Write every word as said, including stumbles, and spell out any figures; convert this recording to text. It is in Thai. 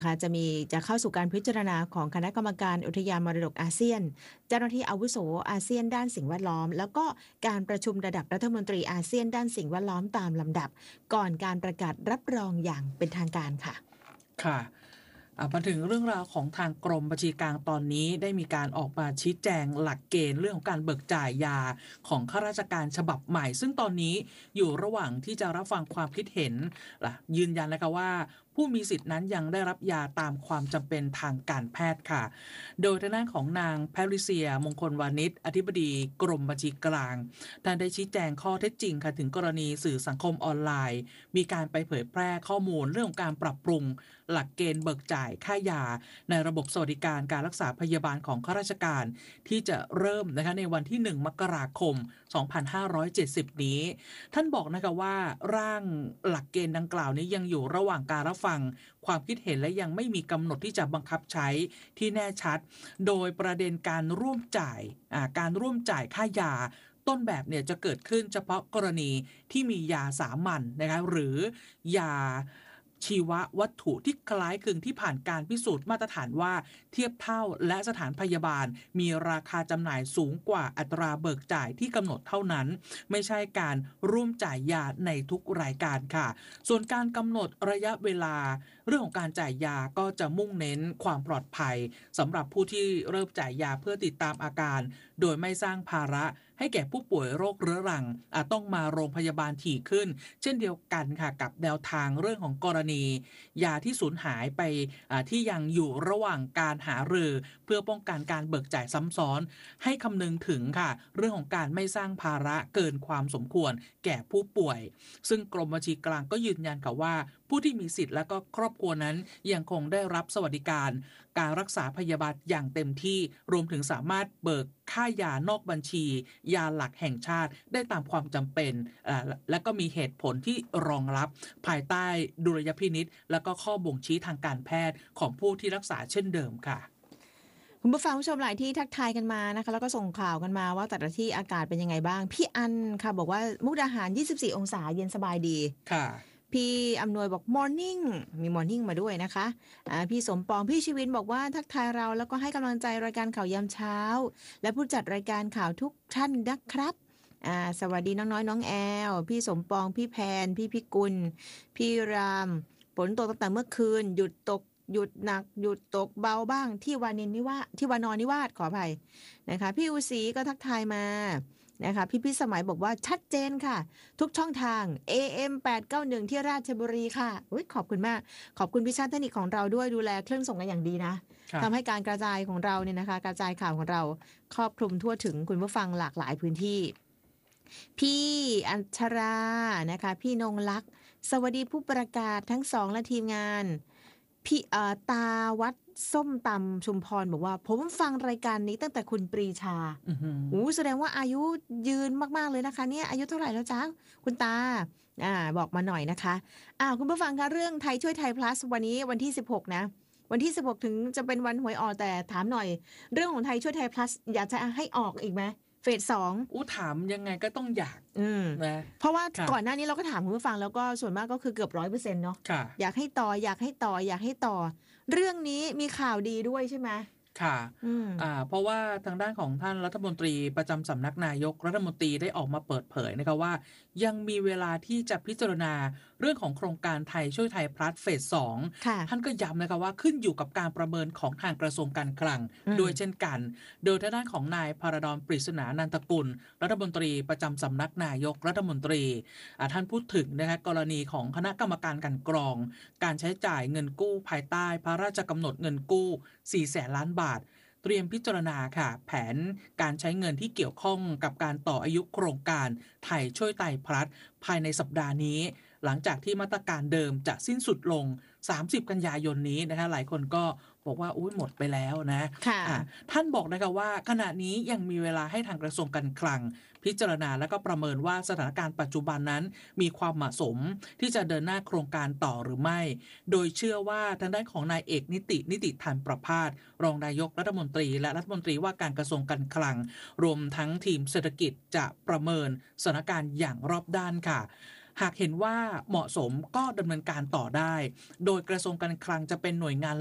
ค่ะจะมีจะเข้าสู่การพิจารณาของคณะกรรมการอุทยานมรดกอาเซียนเจ้าหน้าที่อาวุโสอาเซียนด้านสิ่งแวดล้อมแล้วก็การประชุมระดับรัฐมนตรีอาเซียนด้านสิ่งแวดล้อมตามลำดับก่อนการประกาศรับรองอย่างเป็นทางการค่ะค่ะมาถึงเรื่องราวของทางกรมบัญชีกลางตอนนี้ได้มีการออกมาชี้แจงหลักเกณฑ์เรื่องของการเบิกจ่ายยาของข้าราชการฉบับใหม่ซึ่งตอนนี้อยู่ระหว่างที่จะรับฟังความคิดเห็นล่ะยืนยันนะคะว่าผู้มีสิทธินั้นยังได้รับยาตามความจำเป็นทางการแพทย์ค่ะโดยทางด้านของนางแพริเซียมงคลวานิชอธิบดีกรมบัญชีกลางท่านได้ชี้แจงข้อเท็จจริงค่ะถึงกรณีสื่อสังคมออนไลน์มีการไปเผยแพร่ข้อมูลเรื่องของการปรับปรุงหลักเกณฑ์เบิกจ่ายค่ายาในระบบสวัสดิการการรักษาพยาบาลของข้าราชการที่จะเริ่มนะคะในวันที่หนึ่งมกราคมสองพันห้าร้อยเจ็ดสิบนี้ท่านบอกนะคะว่าร่างหลักเกณฑ์ดังกล่าวนี้ยังอยู่ระหว่างการรับฟังความคิดเห็นและยังไม่มีกำหนดที่จะบังคับใช้ที่แน่ชัดโดยประเด็นการร่วมจ่ายการร่วมจ่ายค่ายาต้นแบบเนี่ยจะเกิดขึ้นเฉพาะกรณีที่มียาสามัญนะคะหรือยาชีววัตถุที่คล้ายคลึงที่ผ่านการพิสูจน์มาตรฐานว่าเทียบเท่าและสถานพยาบาลมีราคาจำหน่ายสูงกว่าอัตราเบิกจ่ายที่กำหนดเท่านั้นไม่ใช่การร่วมจ่ายยาในทุกรายการค่ะส่วนการกำหนดระยะเวลาเรื่องของการจ่ายยาก็จะมุ่งเน้นความปลอดภัยสำหรับผู้ที่เริ่มจ่ายยาเพื่อติดตามอาการโดยไม่สร้างภาระให้แก่ผู้ป่วยโรคเรื้อรังอาจต้องมาโรงพยาบาลถี่ขึ้นเช่นเดียวกันค่ะกับแนวทางเรื่องของกรณียาที่สูญหายไปที่ยังอยู่ระหว่างการหารือเพื่อป้องกันการเบิกจ่ายซ้ำซ้อนให้คำนึงถึงค่ะเรื่องของการไม่สร้างภาระเกินความสมควรแก่ผู้ป่วยซึ่งกรมบัญชีกลางก็ยืนยันค่ะว่าผู้ที่มีสิทธิ์และก็ครอบครัวนั้นยังคงได้รับสวัสดิการการรักษาพยาบาลอย่างเต็มที่รวมถึงสามารถเบิกค่ายานอกบัญชียาหลักแห่งชาติได้ตามความจำเป็นและก็มีเหตุผลที่รองรับภายใต้ดุลยพินิจและก็ข้อบ่งชี้ทางการแพทย์ของผู้ที่รักษาเช่นเดิมค่ะคุณผู้ฟังผู้ชมหลายที่ทักทายกันมานะคะแล้วก็ส่งข่าวกันมาว่าแต่ละที่อากาศเป็นยังไงบ้างพี่อันค่ะบอกว่ามุกดาหารยี่สิบสี่องศาเย็นสบายดีค่ะพี่อำนวยบอก morning มี morning มาด้วยนะคะอ่าพี่สมปองพี่ชีวินบอกว่าทักทายเราแล้วก็ให้กำลังใจรายการข่าวยามเช้าและผู้จัดรายการข่าวทุกท่านนะครับอ่าสวัสดีน้องน้อยน้องแอลพี่สมปองพี่แพนพี่พิกุลพี่รามฝนตกตั้งแต่เมื่อคืนหยุดตกหยุดหนักหยุดตกเบาบ้างที่วานินนิวาที่วานอนนิวาสขออภัยนะคะพี่อุศรีก็ทักทายมานะคะพี่พิสมัยบอกว่าชัดเจนค่ะทุกช่องทาง เอ เอ็ม แปดเก้าหนึ่ง ที่ราชบุรีค่ะอุ๊ยขอบคุณมากขอบคุณพิชาเทคนิคของเราด้วยดูแลเครื่องส่งกันอย่างดีนะทำให้การกระจายของเราเนี่ยนะคะกระจายข่าวของเราครอบคลุมทั่วถึงคุณผู้ฟังหลากหลายพื้นที่พี่อัญชรานะคะพี่นงลักษณ์สวัสดีผู้ประกาศทั้งสองและทีมงานพี่เอ่อตาวัดส้มตำชุมพรบอกว่าผมฟังรายการนี้ตั้งแต่คุณปรีชาโอ้แสดงว่าอายุยืนมากๆเลยนะคะเนี่ยอายุเท่าไหร่แล้วจ๊ะคุณตาอ่าบอกมาหน่อยนะคะอ้าวคุณผู้ฟังคะเรื่องไทยช่วยไทย plus วันนี้วันที่สิบหกนะวันที่สิบหกถึงจะเป็นวันหวยออกแต่ถามหน่อยเรื่องของไทยช่วยไทย plus อยากจะให้ออกอีกไหมเฟสสองอู้ถามยังไงก็ต้องอยากนะเพราะว่าก่อนหน้านี้เราก็ถามคุณผู้ฟังแล้วก็ส่วนมากก็คือเกือบร้อยเปอร์เซ็นต์เนาะอยากให้ต่ออยากให้ต่ออยากให้ต่อเรื่องนี้มีข่าวดีด้วยใช่ไหมค่ะอ่าเพราะว่าทางด้านของท่านรัฐมนตรีประจำสำนักนายกรัฐมนตรีได้ออกมาเปิดเผยนะคะว่ายังมีเวลาที่จะพิจารณาเรื่องของโครงการไทยช่วยไทยพลัสเฟสสองท่านก็ย้ำนะคะว่าขึ้นอยู่กับการประเมินของทางกระทรวงการคลังโดยเช่นกันโดยทางด้านของนายพารดอนปริศนานันทกุลรัฐมนตรีประจำสำนักนายกรัฐมนตรีท่านพูดถึงนะคะกรณีของคณะกรรมการกลั่นกรองการใช้จ่ายเงินกู้ภายใต้พระราชกำหนดเงินกู้สี่แสนล้านบาทเตรียมพิจารณาค่ะแผนการใช้เงินที่เกี่ยวข้องกับการต่ออายุโครงการไทยช่วยไทยพลัสภายในสัปดาห์นี้หลังจากที่มาตรการเดิมจะสิ้นสุดลงสามสิบกันยายนนี้นะคะหลายคนก็บอกว่าอุ๊ยหมดไปแล้วนะะท่านบอกนะคะว่าขณะนี้ยังมีเวลาให้ทางกระทรวงการคลังพิจารณาและก็ประเมินว่าสถานการณ์ปัจจุบันนั้นมีความเหมาะสมที่จะเดินหน้าโครงการต่อหรือไม่โดยเชื่อว่าทางด้านของนายเอกนิตินิติธรรมประภาสรองนายกรัฐมนตรีและรัฐมนตรีว่าการกระทรวงการคลังรวมทั้งทีมเศรษฐกิจจะประเมินสถานการณ์อย่างรอบด้านค่ะหากเห็นว่าเหมาะสมก็ดำเนินการต่อได้ โดยกระทรวงการคลังจะเป็นหน่วยงาน